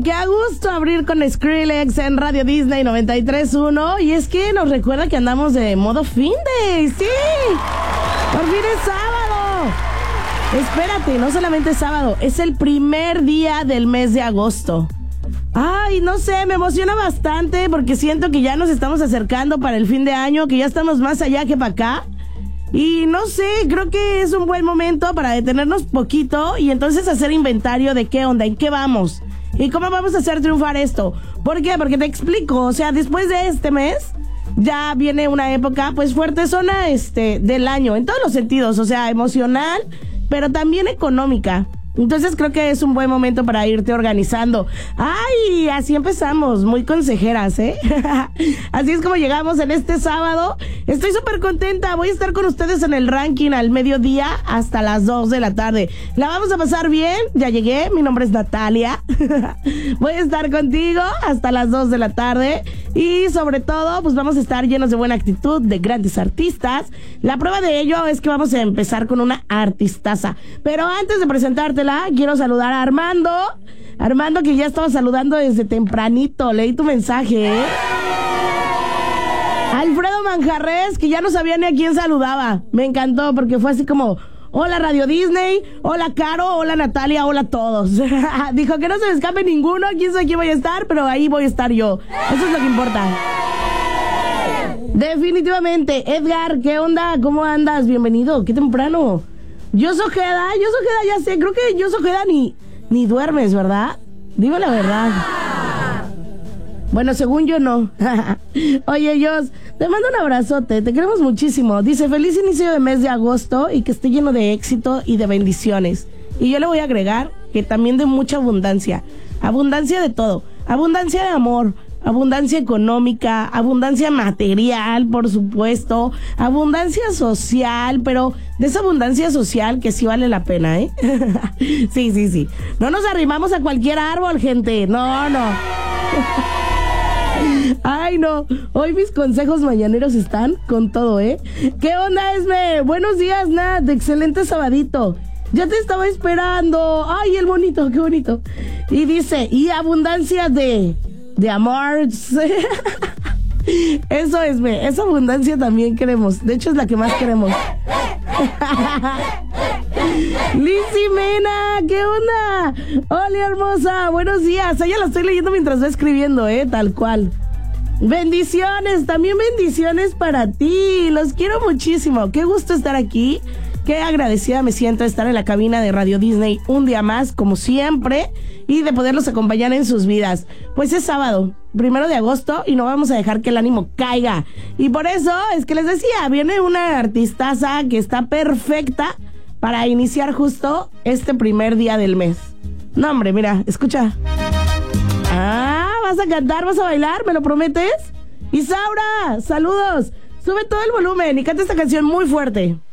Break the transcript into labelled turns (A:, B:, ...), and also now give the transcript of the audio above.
A: qué a gusto abrir con Skrillex en Radio Disney 93.1. Y es que nos recuerda que andamos de modo fin de... ¡Sí! ¡Por fin es sábado! Espérate, no solamente es sábado, es el primer día del mes de agosto. Ay, no sé, me emociona bastante porque siento que ya nos estamos acercando para el fin de año, que ya estamos más allá que para acá. Y no sé, creo que es un buen momento para detenernos poquito y entonces hacer inventario de qué onda, en qué vamos y cómo vamos a hacer triunfar esto. ¿Por qué? Porque te explico, o sea, después de este mes ya viene una época pues fuerte zona del año, en todos los sentidos, o sea, emocional, pero también económica. Entonces creo que es un buen momento para irte organizando. ¡Ay! Así empezamos, muy consejeras, ¿eh? Así es como llegamos en este sábado. Estoy súper contenta, voy a estar con ustedes en el ranking al mediodía hasta las 2 de la tarde. La vamos a pasar bien, ya llegué, mi nombre es Natalia. Voy a estar contigo hasta las 2 de la tarde. Y sobre todo, pues vamos a estar llenos de buena actitud, de grandes artistas. La prueba de ello es que vamos a empezar con una artistaza. Pero antes de presentártela, quiero saludar a Armando. Armando, que ya estaba saludando desde tempranito. Leí tu mensaje, ¿eh? Alfredo Manjarres, que ya no sabía ni a quién saludaba. Me encantó porque fue así como... Hola Radio Disney, hola Caro, hola Natalia, hola a todos. Dijo que no se me escape ninguno, quién sabe quién voy a estar, pero ahí voy a estar yo. Eso es lo que importa. Definitivamente. Edgar, ¿qué onda? ¿Cómo andas? Bienvenido, qué temprano. Yo Ojeda, ya sé, creo que yo Ojeda ni duermes, ¿verdad? Dime la verdad. Bueno, según yo no. Oye, Jos, te mando un abrazote, te queremos muchísimo. Dice, feliz inicio de mes de agosto y que esté lleno de éxito y de bendiciones. Y yo le voy a agregar que también de mucha abundancia. Abundancia de todo. Abundancia de amor, abundancia económica, abundancia material, por supuesto, abundancia social, pero de esa abundancia social que sí vale la pena, ¿eh? Sí. No nos arrimamos a cualquier árbol, gente. No. Ay, no. Hoy mis consejos mañaneros están con todo, ¿eh? ¿Qué onda, Esme? Buenos días, Nat. Excelente sabadito. Ya te estaba esperando. Ay, el bonito, qué bonito. Y dice, y abundancia de amor. Eso, Esme. Esa abundancia también queremos. De hecho, es la que más queremos. Lizzy Mena, ¿qué onda? Hola, hermosa, buenos días. Ella la estoy leyendo mientras va escribiendo, tal cual. Bendiciones, también bendiciones para ti. Los quiero muchísimo. Qué gusto estar aquí. Qué agradecida me siento de estar en la cabina de Radio Disney un día más, como siempre, y de poderlos acompañar en sus vidas. Pues es sábado, 1 de agosto, y no vamos a dejar que el ánimo caiga. Y por eso es que les decía, viene una artistaza que está perfecta para iniciar justo este primer día del mes. No, hombre, mira, escucha. Ah, ¿vas a cantar, vas a bailar? ¿Me lo prometes? Isaura, saludos. Sube todo el volumen y canta esta canción muy fuerte.